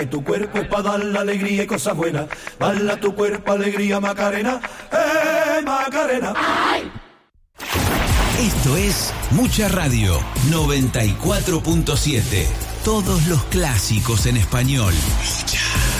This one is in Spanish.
Tu cuerpo es para dar la alegría y cosas buenas. Bala tu cuerpo, alegría, Macarena. Macarena! ¡Ay! Esto es Mucha Radio 94.7. Todos los clásicos en español. Mucha.